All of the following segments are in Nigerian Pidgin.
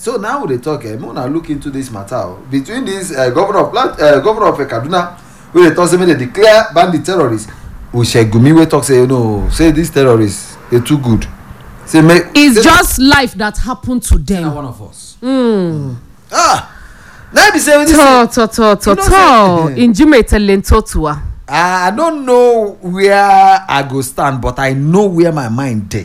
So now they talk. Mona look into this matter between this governor of Kaduna, where they talk say they declare bandit terrorists. Ushegumi we talk say say these terrorists they too good. Say it's just life that happened to them. One of us. Now be saying this. I don't know where I go stand, but I know where my mind dey.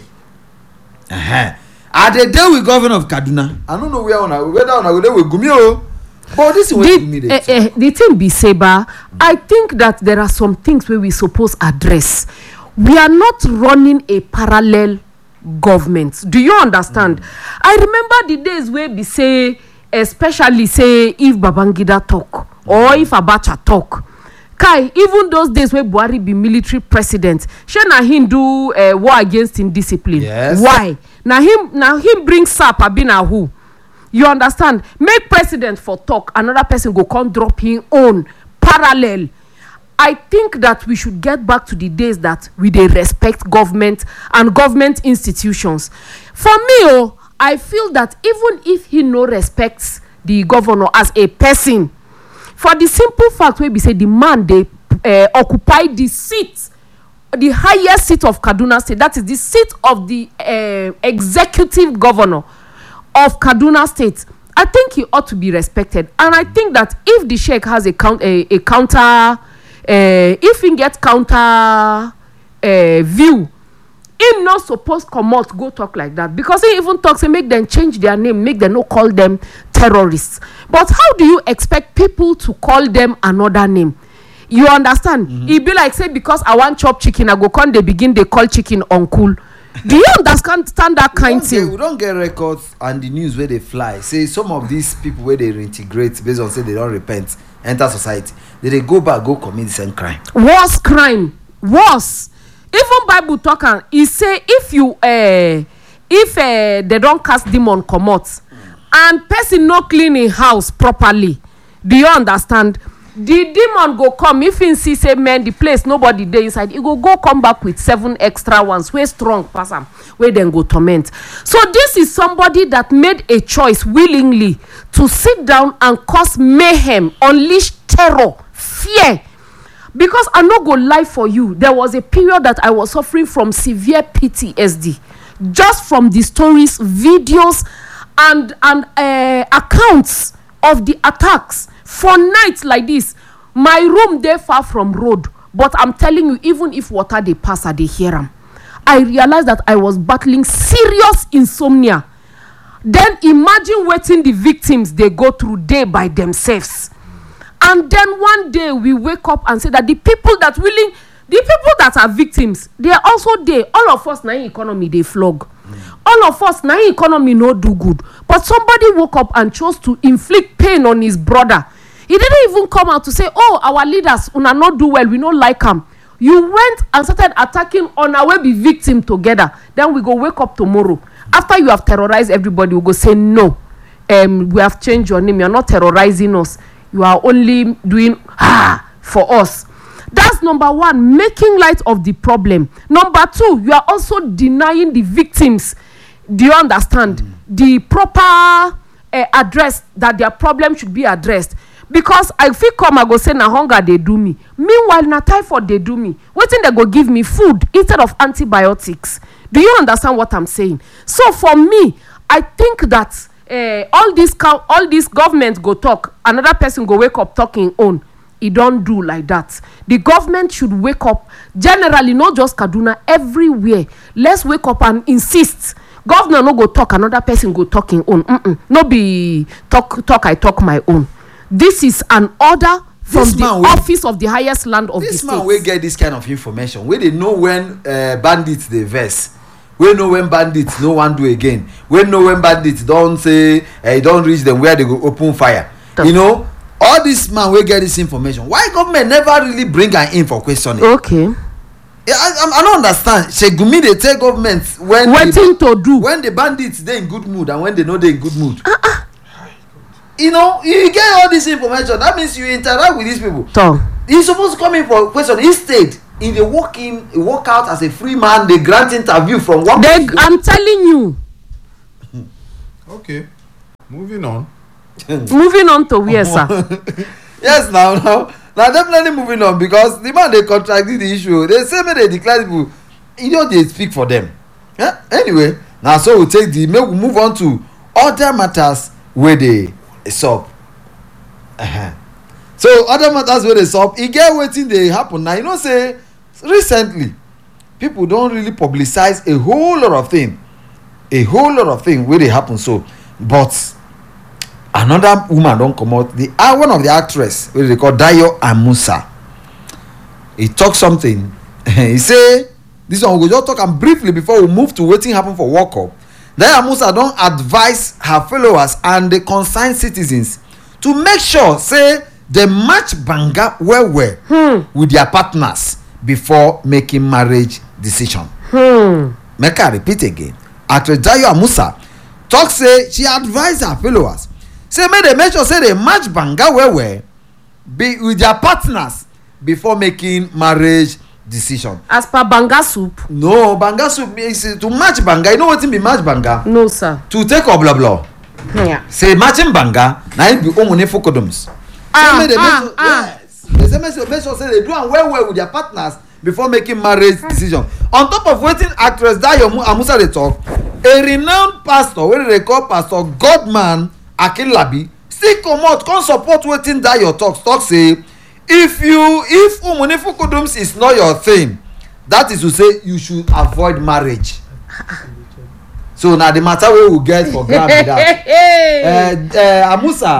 I dey deal with governor of Kaduna. I don't know whether una go dey with Gumi but this is what the thing be Seba. I think that there are some things where we suppose address. We are not running a parallel government. Do you understand? I remember the days where we say, especially say if Babangida talk or if Abacha talk. Kai, even those days where Buhari be military president, she na him do war against indiscipline. Yes. Why? Now him bring SAP abina who? You understand? Make president for talk, another person go come drop him own parallel. I think that we should get back to the days that we dey respect government and government institutions. For me, I feel that even if he no respects the governor as a person, for the simple fact wey be say the man dey occupy the seat, the highest seat of Kaduna State, that is the seat of the executive governor of Kaduna State, I think he ought to be respected. And I think that if the Sheikh has a counter, if he get counter view, he not supposed come out go talk like that, because he even talks and make them change their name, make them not call them terrorists. But how do you expect people to call them another name? You understand? It be like say because I want chop chicken, I go come they begin they call chicken uncle. Do you understand that kind of thing? We don't get records and the news where they fly. Say some of these people where they reintegrate based on say they don't repent, enter society, they go back, go commit the same crime. Worse crime, worse. Even Bible talking, he say if you they don't cast demon come out and person not clean in house properly, do you understand? The demon go come if he see say man the place nobody there inside, he go come back with 7 extra ones where strong person where then go torment. So this is somebody that made a choice willingly to sit down and cause mayhem, unleash terror, fear. Because I no go lie for you, there was a period that I was suffering from severe PTSD just from the stories, videos and accounts of the attacks. For nights like this, my room dey far from road, but I'm telling you, even if water dey pass, I dey hear them. I realized that I was battling serious insomnia. Then imagine waiting the victims they go through day by themselves. And then one day we wake up and say that the people that are victims, they are also there. All of us, na economy they flog. All of us, na economy no do good. But somebody woke up and chose to inflict pain on his brother. He didn't even come out to say, oh, our leaders una not do well, we don't like them. You went and started attacking on our way be victim together. Then we go wake up tomorrow. After you have terrorized everybody, we go say, no, we have changed your name. You're not terrorizing us. You are only doing for us. That's number one, making light of the problem. Number two, you are also denying the victims, do you understand, the proper address that their problem should be addressed. Because I feel come I go say na hunger they do me. Meanwhile na typhoid they do me. Waiting they go give me food instead of antibiotics. Do you understand what I'm saying? So for me, I think that all this government go talk, another person go wake up talking on. It don't do like that. The government should wake up, generally, not just Kaduna, everywhere. Let's wake up and insist. Governor no go talk, another person go talking on. No be talk I talk my own. This is an order from the office of the highest land of the state. This man will get this kind of information. Where they know when bandits they verse. We know when bandits no one do again. We know when bandits don't say don't reach them where they go open fire. You know, all this man will get this information. Why government never really bring her in for questioning? Okay. I don't understand. Shegumi they tell government when when the bandits they in good mood and when they know they in good mood. You know, you get all this information. That means you interact with these people. He's supposed to come in for a question. He stayed. In the walk out as a free man, they grant interview from one. I'm telling you. Okay. Moving on. Moving on to where, sir? Yes, now definitely moving on, because the man they contracted the issue. They say me they declare people, they speak for them. Yeah? Anyway, now so we move on to other matters where they sup. So other matters where they sup, e get wetin dey happen now. Say recently people don really publicize a whole lot of things wey dey happen so, but another woman don comot, one of the actress wey they call Dayo Amusa. He talk something. He say this one we go just talk am briefly before we move to wetin happen for World Cup. Dayo Amusa don advise her followers and the concerned citizens to make sure say dem match banga well with their partners before making marriage decision. Make I repeat again. Actress Dayo Amusa talk say she advise her followers say make dem make sure say they match banga well with their partners before making marriage decision. As per banga soup? No, banga soup is to match banga. You know wetin be match banga? No, sir. To take obloblo. Yeah. Say matching banga na it be omune fokodoms. They say make sure say they do am well with their partners before making marriage decision. On top of wetin actress Dayo Amusa dey talk, a renowned pastor wey dey call Pastor Godman Akinlabi still comot come support wetin Dayo talk say if omune fokodoms is not your thing, that is to say you should avoid marriage. So na the matter wey we get for ground be that.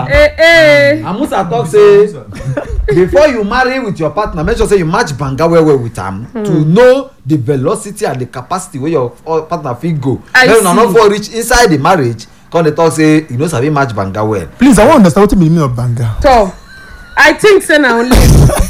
Amusa talk say before you marry with your partner, make sure say you match banga well with am to know the velocity and the capacity wey your partner fit go. Make una no for reach inside the marriage come dey talk say you no sabi match banga well. Please, I wan understand wetin be the meaning of banga. So I think say na only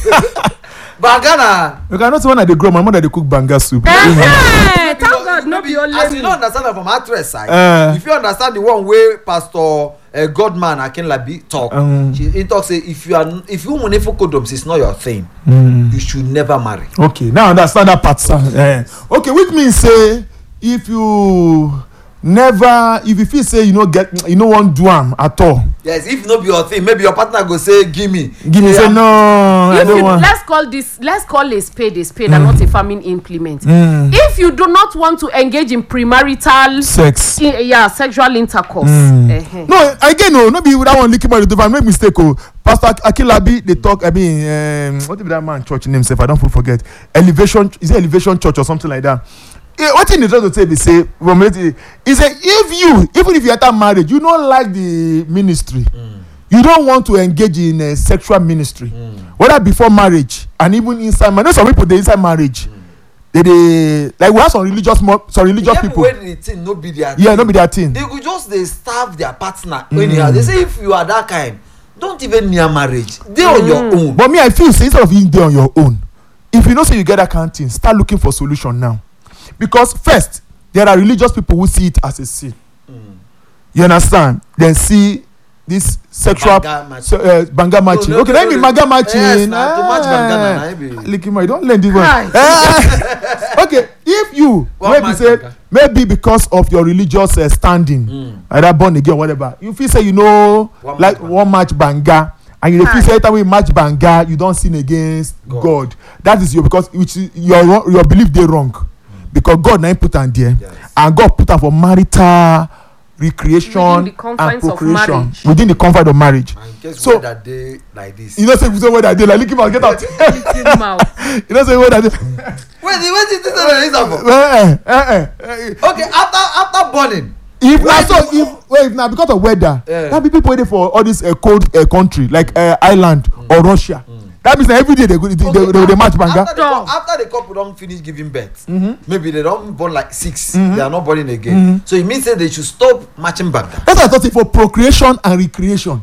banga na. You cannot say when I dey grow my mother dey cook banga soup. Thank God no be only as you no understand am from actress side, if you understand the one wey Pastor Godman Akinlabi talk, he talk say if you money for condoms is not your thing, you should never marry. Okay, now I understand that part, sir. Okay, which means say if you feel say you no wan do am at all. Yes, if no be your thing, maybe your partner go say give me say no, I don't want. Let's call a spade and not a farming implement. If you do not want to engage in premarital sex, sexual intercourse. No, again, no be that one leaking out. If I make mistake, Pastor Akinlabi they talk. I mean, what did that man church name say? If I don't forget, Elevation, is it Elevation Church or something like that? What in the trying to say? They say is that even if you enter marriage, you don't like the ministry, you don't want to engage in a sexual ministry, whether before marriage and even inside marriage. Some people they inside marriage, they like we have some religious people. The thing no be their thing. No be their thing. They could just starve their partner. They say if you are that kind, don't even near marriage. They on your own. But me, I feel say instead of being there on your own, if you know say you get that kind of thing, start looking for solution now. Because first, there are religious people who see it as a sin. You understand? Then see this sexual banga matching. Okay, let me banga matching. Yes, to match banga, you don't learn this one. Okay, if you maybe because of your religious standing, either born again or whatever, you feel say one match banga. And you feel say every time we match banga, you don't sin against God. That is because your belief they wrong. Because God now put am there, and God put am for marital recreation and procreation within the confines of marriage. So that day like this, you know say where that day like lick him out, get out. You know say where that day. Wait, okay, after burning. If now because of weather, that be people waiting for all this cold country like Ireland or Russia. That means every day they match banga. After the couple don't finish giving birth, maybe they don't born like 6, they are not born again. So it means that they should stop matching banga. That's what I thought it for procreation and recreation.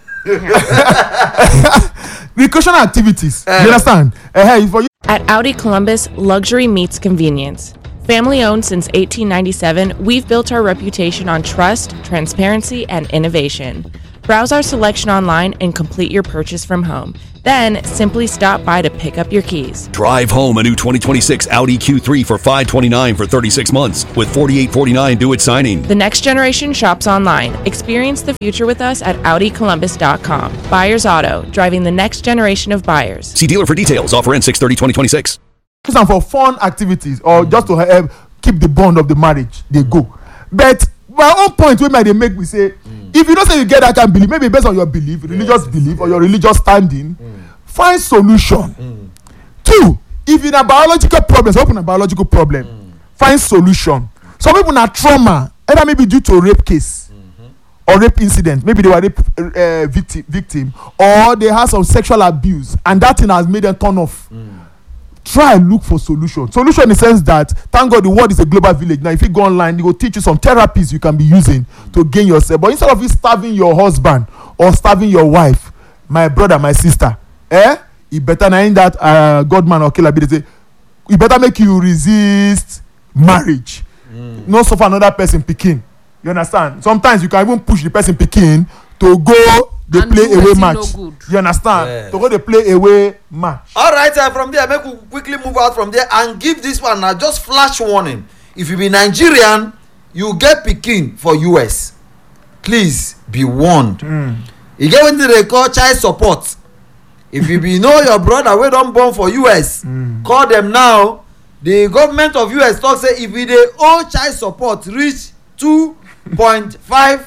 Recreational activities. You understand? At Audi Columbus, luxury meets convenience. Family owned since 1897, we've built our reputation on trust, transparency, and innovation. Browse our selection online and complete your purchase from home. Then, simply stop by to pick up your keys. Drive home a new 2026 Audi Q3 for $529 for 36 months with $4,849 due at signing. The next generation shops online. Experience the future with us at AudiColumbus.com. Buyers Auto, driving the next generation of buyers. See dealer for details. Offer ends 6/30/2026. And for fun activities or just to help keep the bond of the marriage, they go. But my own point wey they make me say, if you don't say you get that kind of belief, maybe based on your belief, religious belief or your religious standing, find solution. 2, if you have biological problems, open a biological problem, find solution. Some people na trauma, either maybe due to a rape case or rape incident, maybe they were rape victim, or they had some sexual abuse and that thing has made them turn off. Try and look for solution in the sense that, thank God the world is a global village now. If you go online, they will teach you some therapies you can be using to gain yourself. But instead of you starving your husband or starving your wife, my brother, my sister, you better not in that Godman or killer, they say you better make you resist marriage, not suffer another person picking. You understand? Sometimes you can even push the person picking to go they play away match. No, you understand? Yeah. To go they play away match. All right, from there, make we quickly move out from there and give this one now just flash warning. If you be Nigerian, you get pikin for US. Please be warned. You get when they call child support. If you be know your brother wey don born for US, call them now. The government of US talk say if they owe child support reach $2,500,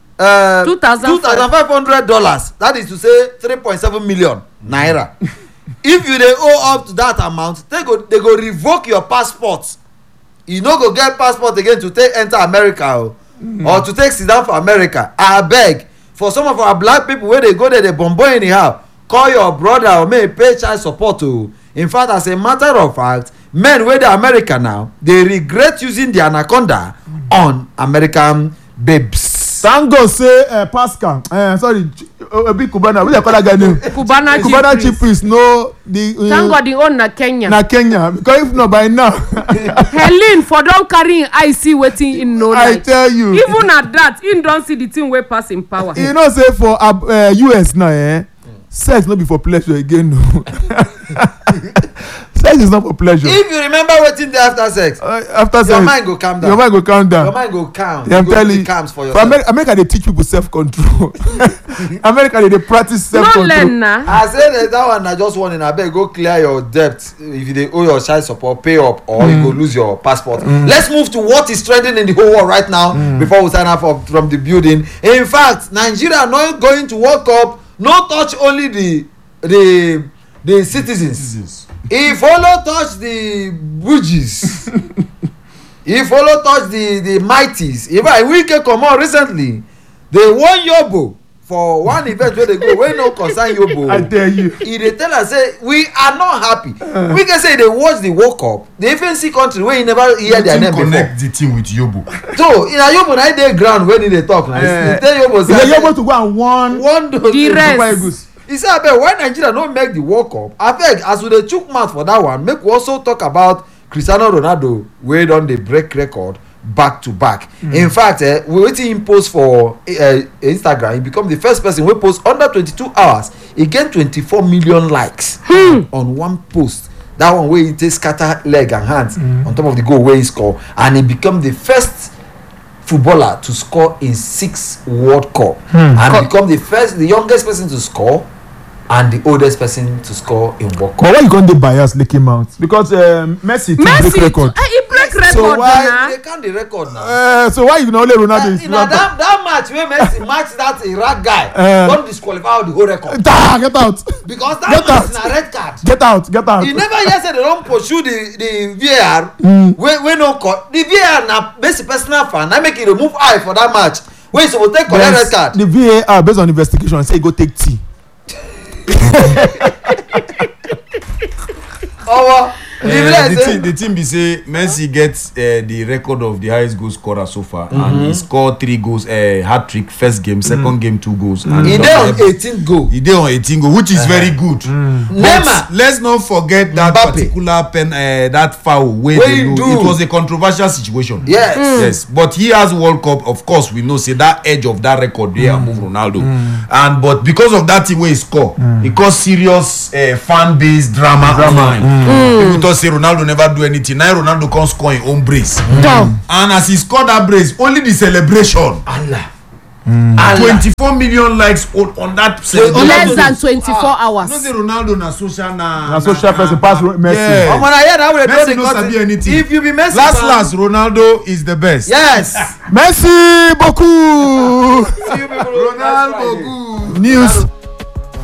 that is to say 3.7 million naira. If you dey owe up to that amount, they go revoke your passport. You no go get passport again to take enter America or to take sit down for America. I beg for some of our black people wey dey go there, they bomb anyhow, call your brother or may pay child support o. In fact, as a matter of fact, men wey dey America now, they regret using the anaconda on American babes. Thank God say Pascal, sorry, big Cubana, we dey call that guy name. Cubana chief priest no the. Thank God the own na Kenya. Na Kenya, because if not by now. Helen for don carry him eye see wetin him know like. I tell you. Even at that, him don see the thing wey pass him power. You know say for US now, sex no be for pleasure again. No. Sex is not for pleasure. If you remember wetin dey after sex, your mind go calm down. Your mind go calm down. Your mind go calm. I'm telling you. For America they teach people self-control. America they practice self-control. No learn na. I say that one na just warning. Abeg go clear your debt. If you dey owe your child support, pay up or you go lose your passport. Let's move to what is trending in the whole world right now before we sign off from the building. In fact, Nigeria not going to World Cup. No touch only the citizens. He follow touch the bougies. He follow touch the mighties. Even we can come on recently. They won Yobo for one event where they go. We no concern Yobo. I tell you. He they tell us say we are not happy. We can say they watch the World Cup. The FNC country where you never hear their name before. Connect the team with Yobo. So in a Yobo na dey ground when they talk now. They tell Yobo say Yobo to go and won the rest. He say abeg why Nigeria no make the World Cup, abeg as we dey chook mouth for that one, make we also talk about Cristiano Ronaldo wey don dey break record back to back. In fact, wetin him post for Instagram, he become the first person wey post under 22 hours he get 24 million likes on one post. That one wey he take scatter leg and hands on top of the goal wey he score, and he become the first footballer to score in 6 World Cup and become the youngest person to score and the oldest person to score in World Cup. But why you can't bias Leaky Mount? Because Messi break record. He break record. So why they count the record now? So why you know only Ronaldo? That match where Messi match that Iraq guy don't disqualify the whole record. Get out. Because that match is a red card. Get out. You never hear say they don't pursue the VAR. When no call the VAR na Messi personal fan. I make it remove eye for that match. Wait, so we'll take correct red card. The VAR based on investigation say go take tea. The team be say Messi gets the record of the highest goal scorer so far, and he scored 3 goals, hat trick first game, second game 2 goals. And he did on 18 goal. He did on 18 goal, which is very good. But let's not forget that particular pen, that foul where it was a controversial situation. Yes. But he has World Cup. Of course, we know say that edge of that record there move Ronaldo, but because of that thing where he score, he caused serious fan base drama online. People thought say Ronaldo never do anything. Now Ronaldo can't score his own brace. And as he scored that brace, only the celebration. 24 million likes on that celebration. Less than 24 hours. No say Ronaldo na social person pass Messi. Messi no sabi anything. If you be Messi, last Ronaldo is the best. Yes. Messi beaucoup. Ronaldo beaucoup. News.